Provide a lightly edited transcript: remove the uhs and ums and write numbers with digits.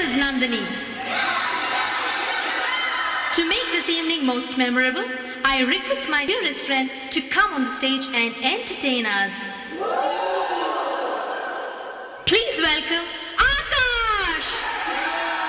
is Nandini. To make this evening most memorable, I request my dearest friend to come on the stage and entertain us.